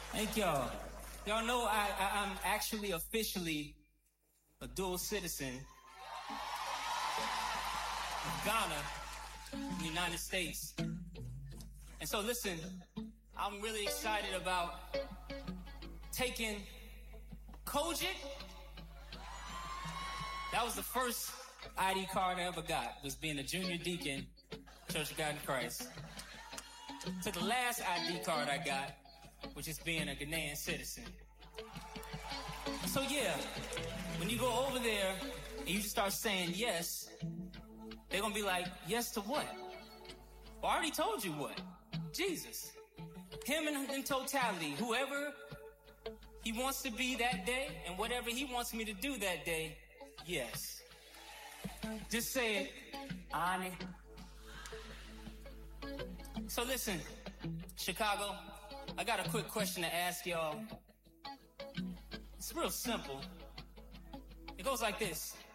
Thank y'all. Y'all know I'm actually officially a dual citizen of Ghana, in the United States. And so listen, I'm really excited about taking Kojic. That was the first ID card I ever got, was being a junior deacon, Church of God in Christ. To the last ID card I got, which is being a Ghanaian citizen. So yeah, when you go over there and you start saying yes, they're gonna be like, yes to what? Well, I already told you what. Jesus. Him in totality, whoever he wants to be that day and whatever he wants me to do that day, yes. Just say it, Ani. So listen, Chicago, I got a quick question to ask y'all. It's real simple. It goes like this.